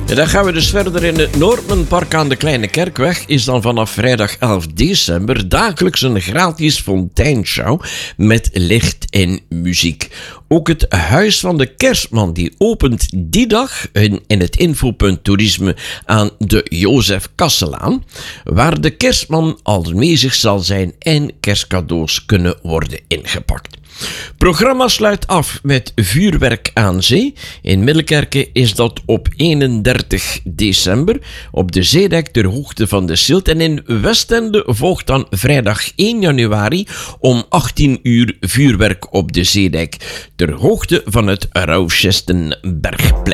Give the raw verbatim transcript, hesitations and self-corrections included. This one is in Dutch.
Ja, dan gaan we dus verder in het Noordmenpark aan de Kleine Kerkweg. Is dan vanaf vrijdag elf december dagelijks een gratis fonteinshow met licht en muziek. Ook het Huis van de Kerstman die opent die dag in, in het infopunt toerisme aan de Jozef Kasselaan, waar de kerstman aanwezig zal zijn en kerstcadeaus kunnen worden ingepakt. Het programma sluit af met vuurwerk aan zee. In Middelkerke is dat op eenendertig december op de zeedijk ter hoogte van de Silt. En in Westende volgt dan vrijdag één januari om achttien uur vuurwerk op de zeedijk ter hoogte van het Rouwchestenbergplein.